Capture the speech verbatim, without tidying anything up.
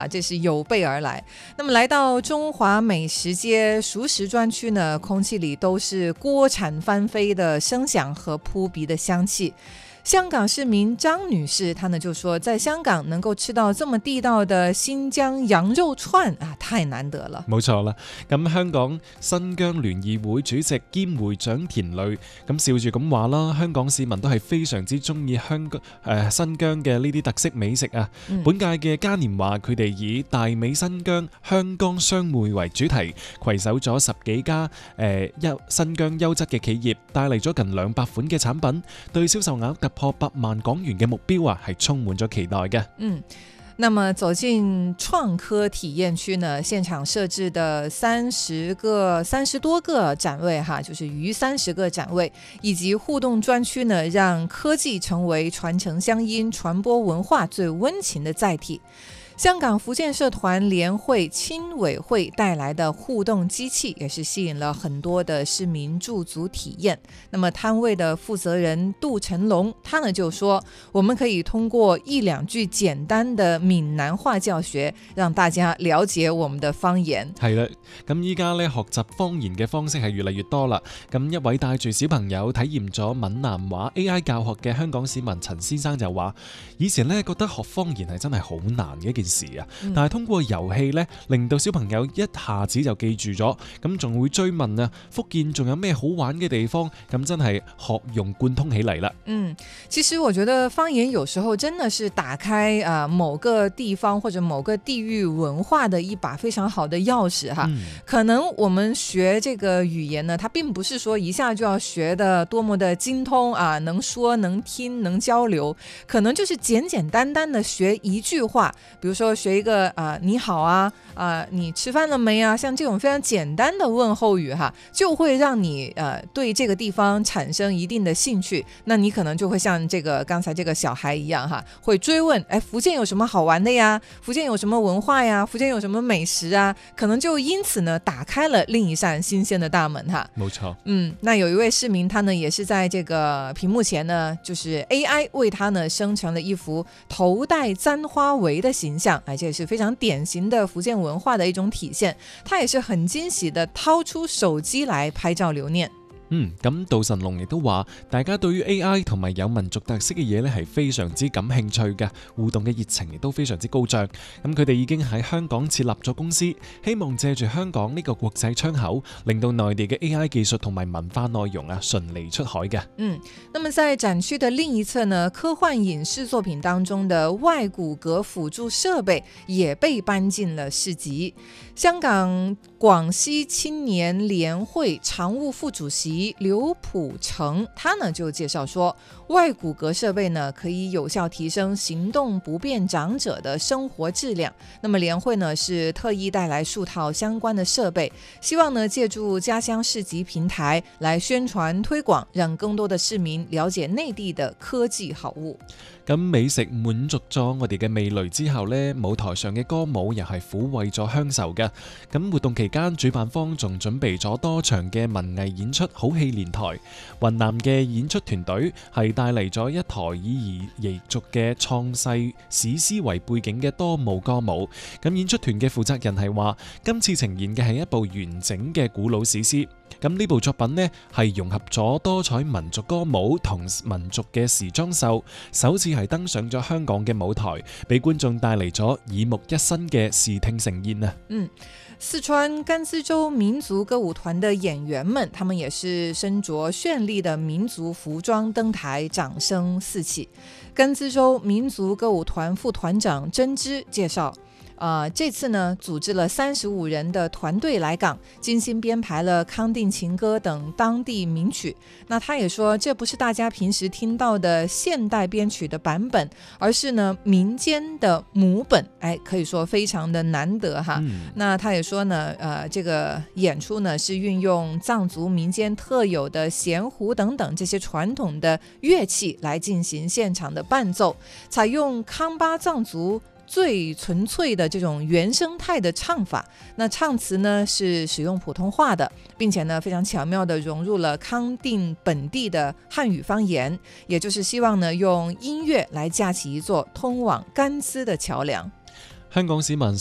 啊，这是有备而来。那么来到中华美食街熟食专区呢，空气里都是锅铲翻飞的声响和扑鼻的香氣。香港市民張女士，她呢就說，在香港能夠吃到這麼地道的新疆羊肉串啊，太難得了。 冇錯啦，咁香港新疆聯誼會主席兼會長田磊咁笑住咁話啦，香港市民都係非常之中意香港誒、呃、新疆嘅呢啲特色美食啊。嗯、本屆嘅嘉年華佢哋以大美新疆香江相會為主題，攜手咗十幾家誒、呃、新疆優質嘅企業，帶嚟咗近兩百款嘅產品，對銷售額突破百萬港元嘅目標啊，係充滿咗期待嘅。 嗯。那麼走進創科體驗區呢，現場設置的三十個、三十多個展位哈，就是逾三十個展位，以及互動專區呢，讓科技成為傳承鄉音、傳播文化最溫情的載體。香港福建社團聯會青委會帶來的互動機器也是吸引了很多的市民駐足體驗。那麼攤位的負責人杜成龍，他呢就說，我們可以通過一兩句簡單的閩南話教學，讓大家了解我們的方言。 係啦，咁依家咧學習方言嘅方式係越嚟越多啦。咁一位帶住小朋友體驗咗閩南話 A I 教學嘅香港市民陳先生就話，以前咧覺得學方言係真係好難嘅一件事啊，但係通過遊戲咧，令到小朋友一下子就記住咗，咁仲會追問啊，福建仲有咩好玩嘅地方，咁真係學用貫通起嚟啦。 嗯，其實我覺得方言有時候真的是打開啊、呃、某個地方或者某個地域文化的一把非常好的鑰匙哈。嗯、可能我們學這個語言呢，它並不是說一下就要學得多麼的精通啊，能說能聽能交流，可能就是簡簡單單的學一句話，比如說學一個啊、呃、你好啊啊、呃、你吃飯了沒啊，像這種非常簡單的問候語哈，就會讓你呃對這個地方產生一定的興趣，那你可能就會像這個剛才這個小孩一樣哈，會追問，哎，福建有什麼好玩的呀？福建有什麼文化呀？福建有什麼美食啊？可能就因此呢打開了另一扇新鮮的大門哈。 冇錯。 嗯，那有一位市民他呢也是在這個屏幕前呢，就是 A I 為他呢生成了一幅頭戴簪花圍的形象，哎，這也是非常典型的福建文化的一種體現。他也是很驚喜的掏出手機來拍照留念。 嗯，咁杜神龍亦都話，大家對於 A I 同埋有民族特色嘅嘢咧係非常之感興趣嘅，互動嘅熱情亦都非常之高漲。咁佢哋已經喺香港設立咗公司，希望借住香港呢個國際窗口，令到內地嘅 A I 技術同埋文化內容啊順利出海嘅。 嗯，那麼在展區的另一側呢，科幻影視作品當中的外骨骼輔助設備也被搬進了市集。香港廣西青年聯會常務副主席劉普成，他呢就介紹說，外骨骼設備呢可以有效提升行動不便長者的生活質量。那麼聯會呢是特意帶來數套相關的設備，希望呢借助家鄉市集平台來宣傳推廣，讓更多的市民了解內地的科技好物。 咁美食滿足咗我哋嘅味蕾之後呢，舞台上嘅歌舞又係撫慰咗鄉愁嘅。咁活動期間，主辦方仲準備咗多場嘅文藝演出，好戲連台。雲南嘅演出團隊係帶嚟咗一台以彝彝族嘅創世史詩為背景嘅多幕歌舞。咁演出團嘅負責人係話，今次呈現嘅係一部完整嘅古老史詩。咁呢部作品呢係融合咗多彩民族歌舞同民族嘅時裝秀，首次係登上咗香港嘅舞台，俾觀眾帶嚟咗耳目一新嘅視聽盛宴啊！ 嗯，四川甘孜州民族歌舞團的演員們，他們也是身着絢麗的民族服裝登台，掌聲四起。甘孜州民族歌舞團副團長甄之介紹。呃，這次呢，組織了三十五人的團隊來港，精心編排了康定情歌等當地名曲。那他也說，這不是大家平時聽到的現代編曲的版本，而是呢民間的母本，哎，可以說非常的難得哈。嗯、那他也說呢，呃，這個演出呢是運用藏族民間特有的弦胡等等這些傳統的樂器來進行現場的伴奏，採用康巴藏族最純粹的這種原生態的唱法，那唱詞呢是使用普通話的，並且呢非常巧妙地融入了康定本地的漢語方言，也就是希望呢用音樂來架起一座通往甘孜的橋樑。 香港市民